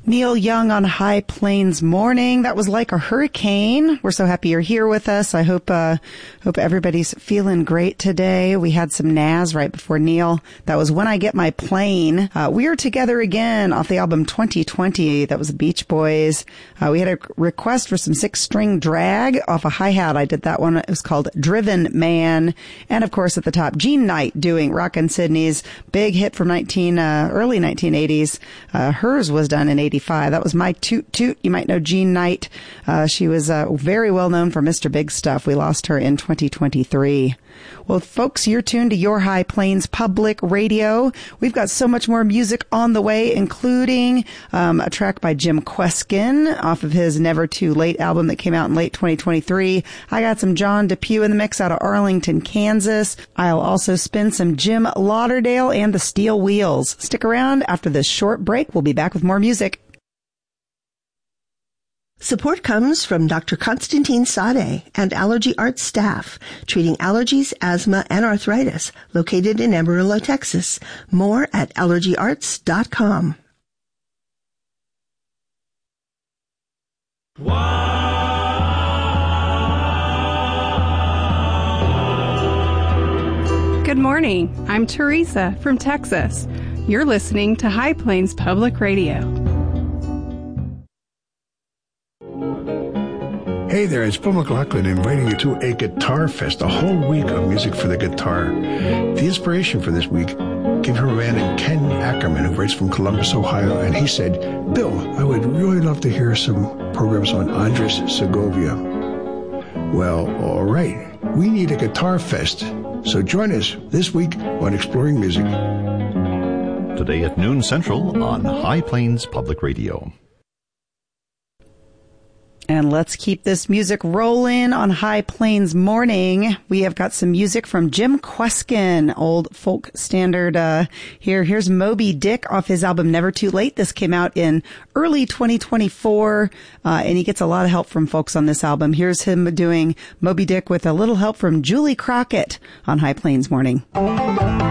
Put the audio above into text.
Neil Young on High Plains Morning. That was like a hurricane. We're so happy you're here with us. I hope everybody's feeling great today. We had some Nas right before Neil. That was When I Get My Plane. We Are Together Again off the album 2020. That was the Beach Boys. We had a request for some 6-string drag off a hi-hat. I did that one. It was called Driven Man. And of course at the top, Jean Knight doing Rockin' Sydney's big hit from early 1980s. Hers was done in 85. That was My Toot Toot. You might know Jean Knight. She was very well known for Mr. Big Stuff. We lost her in 2023. Well, folks, you're tuned to Your High Plains Public Radio. We've got so much more music on the way, including a track by Jim Kweskin off of his Never Too Late album that came out in late 2023. I got some John DePew in the mix out of Arlington, Kansas. I'll also spin some Jim Lauderdale and the Steel Wheels. Stick around. After this short break, we'll be back with more music. Support comes from Dr. Constantine Sade and Allergy Arts staff, treating allergies, asthma, and arthritis, located in Amarillo, Texas. More at allergyarts.com. Good morning. I'm Teresa from Texas. You're listening to High Plains Public Radio. Hey there, it's Bill McLaughlin inviting you to a Guitar Fest, a whole week of music for the guitar. The inspiration for this week came from a man named Ken Ackerman, who writes from Columbus, Ohio, and he said, Bill, I would really love to hear some programs on Andres Segovia. Well, all right, we need a Guitar Fest, so join us this week on Exploring Music. Today at noon Central on High Plains Public Radio. And let's keep this music rolling on High Plains Morning. We have got some music from Jim Kweskin, old folk standard. Here's Moby Dick off his album Never Too Late. This came out in early 2024, and he gets a lot of help from folks on this album. Here's him doing Moby Dick with a little help from Julie Crockett on High Plains Morning.